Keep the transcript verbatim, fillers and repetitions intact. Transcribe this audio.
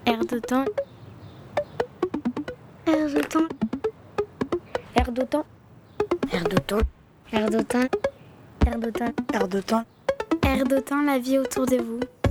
Air de temps. Air de temps. Air de temps. Air de temps. Air de temps. Air de temps. Air de temps. Air de temps, la vie autour de vous.